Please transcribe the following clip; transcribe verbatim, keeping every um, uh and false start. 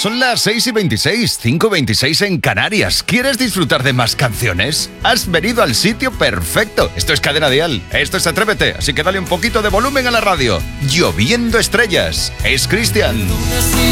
Son las seis y veintiséis, cinco y veintiséis en Canarias. ¿Quieres disfrutar de más canciones? Has venido al sitio perfecto. Esto es Cadena Dial, esto es Atrévete, así que dale un poquito de volumen a la radio. Lloviendo estrellas, es Cristian.